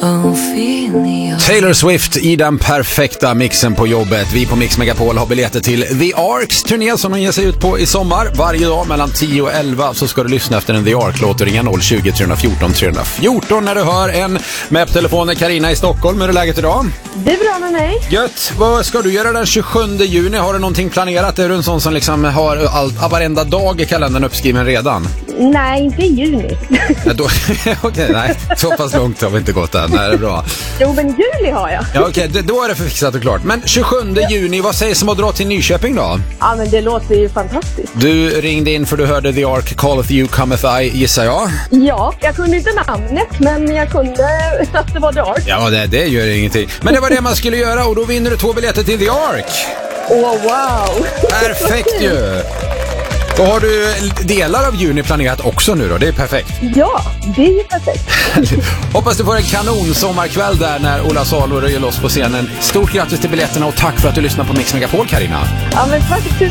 Taylor Swift i den perfekta mixen på jobbet. Vi på Mix Megapol har biljetter till The Arcs turné som de ger sig ut på i sommar. Varje dag mellan 10 och 11 så ska du lyssna efter en The Arc-låt och ringa 020 314 314 när du hör en med på telefonen. Carina i Stockholm, hur är läget idag? Det är bra med mig. Gött, vad ska du göra den 27 juni? Har du någonting planerat? Är du en sån som liksom har varenda dag i kalendern uppskriven redan? Nej, inte i juni. Okej, nej. Så pass långt har vi inte gått än. Nej, det är bra. Jo, men juli har jag. Ja, okej, då är det fixat och klart. Men 27 juni, vad sägs om att dra till Nyköping då? Ja, men det låter ju fantastiskt. Du ringde in för du hörde The Ark, Calleth You, Cometh I, gissar jag? Ja, jag kunde inte namnet, men jag kunde att det var The Ark. Ja, det gör ingenting. Men det var det man skulle göra och då vinner du 2 biljetter till The Ark. Åh, wow. Perfekt ju! Då har du delar av juni planerat också nu då, det är perfekt. Ja, det är ju perfekt. Hoppas du får en kanon sommarkväll där när Ola Salo röjer loss på scenen. Stort grattis till biljetterna och tack för att du lyssnar på Mix Megapol, Carina. Ja, men tack.